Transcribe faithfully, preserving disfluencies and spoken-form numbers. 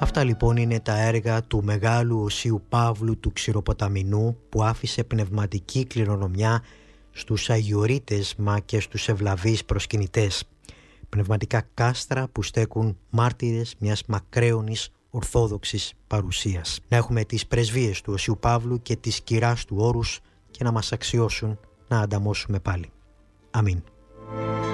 Αυτά λοιπόν είναι τα έργα του μεγάλου Οσίου Παύλου του Ξηροποταμινού, που άφησε πνευματική κληρονομιά στους αγιορείτες μα και στους ευλαβείς προσκυνητές. Πνευματικά κάστρα που στέκουν μάρτυρες μιας μακραίωνης ορθόδοξης παρουσίας. Να έχουμε τις πρεσβείες του Οσίου Παύλου και της κυράς του όρους και να μας αξιώσουν να ανταμώσουμε πάλι. Αμήν.